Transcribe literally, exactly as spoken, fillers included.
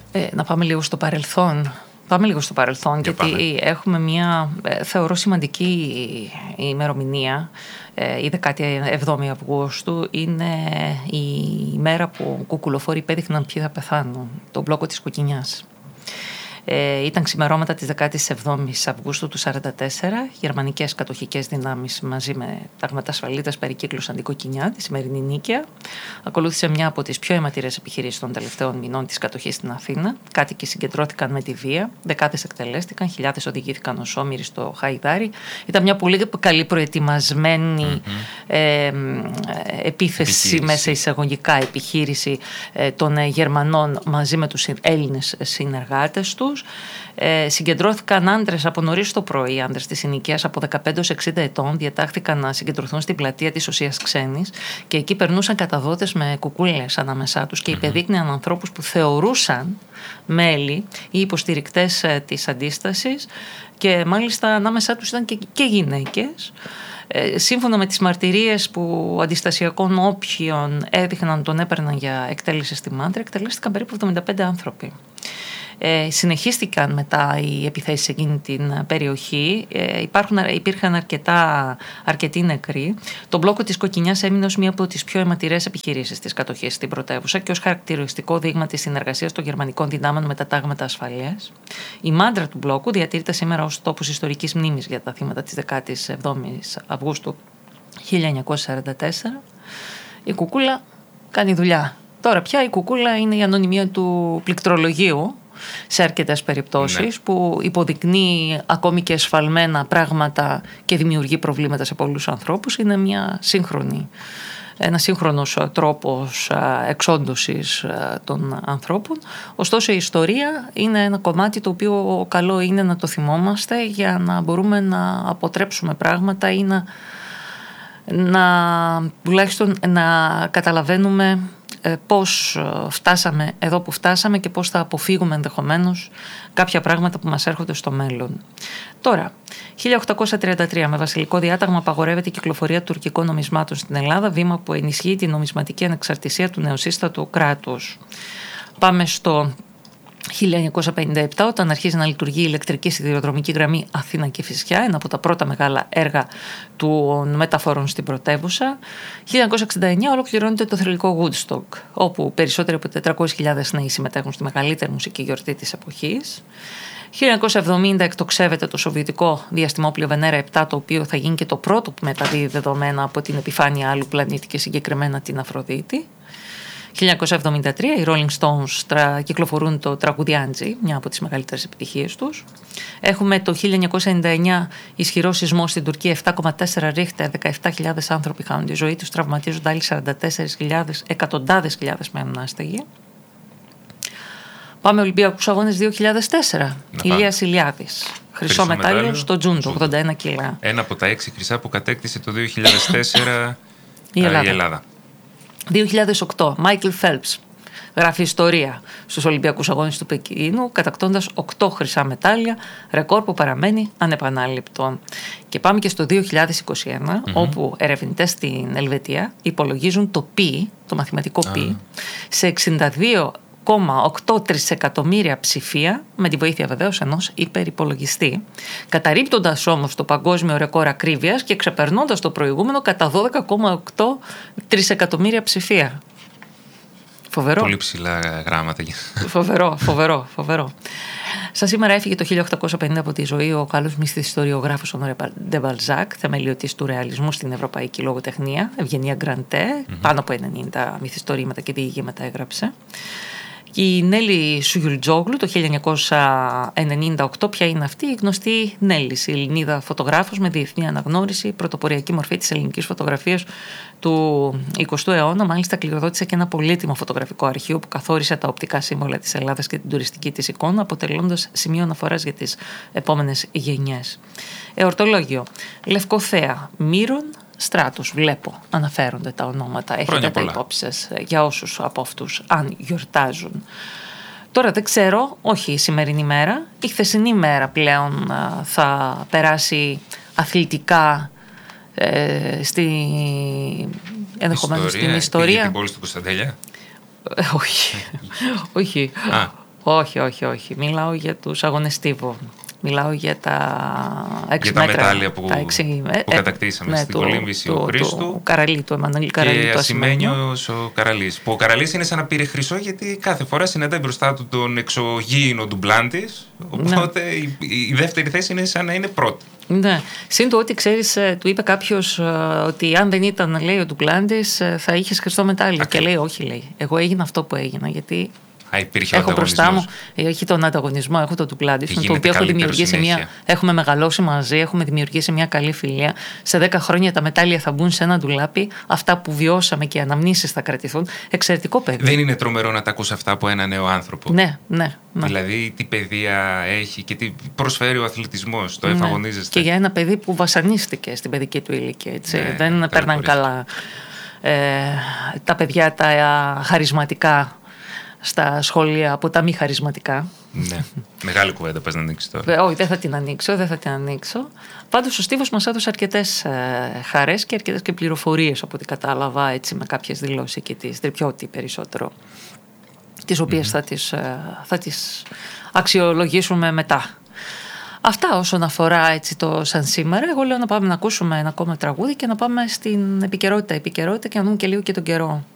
Ε, να πάμε λίγο στο παρελθόν. Πάμε λίγο στο παρελθόν, Για γιατί πάμε. έχουμε μια, θεωρώ, σημαντική ημερομηνία. Η δεκάτη εβδόμη Αυγούστου είναι η μέρα που κουκουλοφόροι υπέδειχναν ποιοι θα πεθάνουν, τον μπλόκο της Κοκκινιάς. Ε, ήταν ξημερώματα της δεκάτη εβδόμη Αυγούστου του χίλια εννιακόσια σαράντα τέσσερα. Γερμανικές κατοχικές δυνάμεις μαζί με ταγματασφαλίτες περικύκλωσαν την Κοκκινιά, τη σημερινή Νίκαια. Ακολούθησε μια από τις πιο αιματηρές επιχειρήσεις των τελευταίων μηνών της κατοχής στην Αθήνα. Κάτοικοι συγκεντρώθηκαν με τη βία, δεκάδες εκτελέστηκαν, χιλιάδες οδηγήθηκαν ως όμηροι στο Χαϊδάρι. Ήταν μια πολύ καλή προετοιμασμένη mm-hmm. ε, ε, επίθεση, επιχείρηση. μέσα εισαγωγικά επιχείρηση ε, των ε, Γερμανών μαζί με τους Έλληνες συνεργάτες τους. Ε, συγκεντρώθηκαν άντρες από νωρίς το πρωί, άντρες της συνοικίας από δεκαπέντε έως εξήντα ετών, διατάχθηκαν να συγκεντρωθούν στην πλατεία της Οσίας Ξένης και εκεί περνούσαν καταδότες με κουκούλες ανάμεσά τους και υπεδείκνυαν ανθρώπους που θεωρούσαν μέλη ή υποστηρικτές ε, της αντίστασης και μάλιστα ανάμεσά τους ήταν και, και γυναίκες. Ε, σύμφωνα με τις μαρτυρίες που αντιστασιακών όποιων έδειχναν τον έπαιρναν για εκτέλεση στη Μάντρα, εκτελέστηκαν περίπου εβδομήντα πέντε άνθρωποι. Ε, συνεχίστηκαν μετά οι επιθέσεις σε εκείνη την περιοχή. Ε, υπάρχουν, υπήρχαν αρκετά, αρκετοί νεκροί. Το μπλόκο της Κοκκινιάς έμεινε ως μία από τις πιο αιματηρές επιχειρήσεις της κατοχής στην πρωτεύουσα και ως χαρακτηριστικό δείγμα της συνεργασίας των γερμανικών δυνάμεων με τα τάγματα ασφαλείας. Η μάντρα του μπλόκου διατηρείται σήμερα ως τόπος ιστορικής μνήμης για τα θύματα της δεκάτη εβδόμη Αυγούστου χίλια εννιακόσια σαράντα τέσσερα. Η κουκούλα κάνει δουλειά. Τώρα πια η κουκούλα είναι η ανωνυμία του πληκτρολογίου σε αρκετές περιπτώσεις, ναι, που υποδεικνύει ακόμη και εσφαλμένα πράγματα και δημιουργεί προβλήματα σε πολλούς ανθρώπους. Είναι μια σύγχρονη, ένα σύγχρονος τρόπος εξόντωσης των ανθρώπων. Ωστόσο η ιστορία είναι ένα κομμάτι το οποίο καλό είναι να το θυμόμαστε για να μπορούμε να αποτρέψουμε πράγματα ή να, να τουλάχιστον να καταλαβαίνουμε πώς φτάσαμε εδώ που φτάσαμε και πώς θα αποφύγουμε ενδεχομένως κάποια πράγματα που μας έρχονται στο μέλλον. Τώρα, χίλια οκτακόσια τριάντα τρία με βασιλικό διάταγμα απαγορεύεται η κυκλοφορία τουρκικών νομισμάτων στην Ελλάδα, βήμα που ενισχύει την νομισματική ανεξαρτησία του νεοσύστατου κράτους. Πάμε στο χίλια εννιακόσια πενήντα επτά, όταν αρχίζει να λειτουργεί η ηλεκτρική σιδηροδρομική γραμμή Αθήνα και Φυσιά, ένα από τα πρώτα μεγάλα έργα των μεταφορών στην πρωτεύουσα. χίλια εννιακόσια εξήντα εννιά ολοκληρώνεται το θρυλικό Woodstock, όπου περισσότεροι από τετρακόσιες χιλιάδες νέοι συμμετέχουν στη μεγαλύτερη μουσική γιορτή της εποχής. χίλια εννιακόσια εβδομήντα εκτοξεύεται το σοβιετικό διαστημόπλιο Βενέρα επτά, το οποίο θα γίνει και το πρώτο που μεταδίδει δεδομένα από την επιφάνεια άλλου πλανήτη και συγκεκριμένα την Αφροδίτη. χίλια εννιακόσια εβδομήντα τρία οι Rolling Stones τρα... κυκλοφορούν το τραγούδι Angie, μια από τις μεγαλύτερες επιτυχίες τους. Έχουμε το χίλια εννιακόσια ενενήντα εννιά ισχυρό σεισμό στην Τουρκία, επτά κόμμα τέσσερα ρίχτερ, δεκαεπτά χιλιάδες άνθρωποι χάνουν τη ζωή τους, τραυματίζονται άλλοι σαράντα τέσσερις χιλιάδες, εκατοντάδες χιλιάδες μένουν άστεγοι. Πάμε Ολυμπιακούς Αγώνες δύο χιλιάδες τέσσερα. Ηλίας Ηλιάδης. Χρυσό μετάλλιο στο τζούντο, ογδόντα ένα κιλά. Ένα από τα έξι χρυσά που κατέκτησε το δύο χιλιάδες τέσσερα η Ελλάδα. Η Ελλάδα. δύο χιλιάδες οκτώ, Μάικλ Φέλπς γράφει ιστορία στους Ολυμπιακούς Αγώνες του Πεκίνου, κατακτώντας οκτώ χρυσά μετάλλια, ρεκόρ που παραμένει ανεπανάληπτο. Και πάμε και στο δύο χιλιάδες είκοσι ένα, mm-hmm. όπου ερευνητές στην Ελβετία υπολογίζουν το π, το μαθηματικό π, ah. σε εξήντα δύο κόμμα οκτώ τρισεκατομμύρια ψηφία, με τη βοήθεια βεβαίως ενός υπερυπολογιστή, καταρρίπτοντας όμως το παγκόσμιο ρεκόρ ακρίβειας και ξεπερνώντας το προηγούμενο κατά δώδεκα κόμμα οκτώ τρισεκατομμύρια ψηφία. Φοβερό. Πολύ ψηλά γράμματα. Φοβερό, φοβερό, φοβερό. Σαν σήμερα έφυγε το χίλια οκτακόσια πενήντα από τη ζωή ο καλός μυθιστοριογράφος Ονόρε ντε Μπαλζάκ, θεμελιωτής του ρεαλισμού στην ευρωπαϊκή λογοτεχνία, Ευγενία Γκραντέ, mm-hmm. πάνω από ενενήντα μυθιστορήματα και διηγήματα έγραψε. Και η Νέλη Σουγιουλτζόγλου το χίλια εννιακόσια ενενήντα οκτώ, ποια είναι αυτή η γνωστή Νέλη, η Ελληνίδα φωτογράφος με διεθνή αναγνώριση, πρωτοποριακή μορφή της ελληνικής φωτογραφίας του εικοστού αιώνα. Μάλιστα κληροδότησε και ένα πολύτιμο φωτογραφικό αρχείο που καθόρισε τα οπτικά σύμβολα της Ελλάδας και την τουριστική της εικόνα, αποτελώντας σημείο αναφοράς για τις επόμενες γενιές. Εορτολόγιο. Λευκοθέα, Μύρον, Στράτος, βλέπω, αναφέρονται τα ονόματα. Έχετε τα υπόψη σας για όσους από αυτούς, αν γιορτάζουν. Τώρα δεν ξέρω, όχι η σημερινή μέρα, η χθεσινή μέρα πλέον θα περάσει αθλητικά ε, στη, ενδεχομένως στην ιστορία. Πήγε την πόλη του Κωνσταντέλια. όχι, όχι. Α. Όχι, όχι, όχι. Μιλάω για τους αγωνιστήβο. Μιλάω για τα έξι μέτρα. Για τα μέτρα, μετάλλια που, τα έξι, που κατακτήσαμε, ναι, στην Κολύμβηση ο Χρήστου. Το Καραλί, το Εμμανουήλ Καραλί. Και Ασημένιος ο Καραλής. Που ο Καραλής είναι σαν να πήρε χρυσό, γιατί κάθε φορά συναντάει μπροστά του τον εξωγήινο ντουμπλάντης. Οπότε ναι. η, η δεύτερη θέση είναι σαν να είναι πρώτη. Ναι. Συν το ότι ξέρεις, του είπε κάποιος ότι αν δεν ήταν, λέει, ο ντουμπλάντης, θα είχες χρυσό μετάλλιο. Και λέει, όχι, λέει. Εγώ έγινα αυτό που έγινα, γιατί. Α, έχω μπροστά μου, έχει τον ανταγωνισμό, έχω το ντουμπλάντι, με το οποίο έχω δημιουργήσει μια, έχουμε μεγαλώσει μαζί, έχουμε δημιουργήσει μια καλή φιλία. Σε δέκα χρόνια τα μετάλλια θα μπουν σε ένα ντουλάπι. Αυτά που βιώσαμε και οι αναμνήσεις θα κρατηθούν. Εξαιρετικό παιδί. Δεν είναι τρομερό να τα ακούς αυτά από ένα νέο άνθρωπο? Ναι, ναι. ναι. Δηλαδή, τι παιδεία έχει και τι προσφέρει ο αθλητισμός. Το ναι. εφαγωνίζεστε. Και για ένα παιδί που βασανίστηκε στην παιδική του ηλικία. Έτσι. Ναι, δεν παίρναν καλά ε, τα παιδιά τα ε, χαρισματικά στα σχολεία από τα μη χαρισματικά. Ναι. Μεγάλη κουβέντα πες να ανοίξεις τώρα. Όχι, δεν θα την ανοίξω, δεν θα την ανοίξω. Πάντως ο Στίβος μας έδωσε αρκετές ε, χαρές και αρκετές και πληροφορίες, από ό,τι κατάλαβα, έτσι, με κάποιες δηλώσεις και τις Τρυπιώτη περισσότερο, τις οποίες mm-hmm. θα, τις, ε, θα τις αξιολογήσουμε μετά. Αυτά όσον αφορά, έτσι, το σαν σήμερα. Εγώ λέω να πάμε να ακούσουμε ένα ακόμα τραγούδι και να πάμε στην επικαιρότητα. Επικαιρότητα και να δούμε και λίγο και τον καιρό.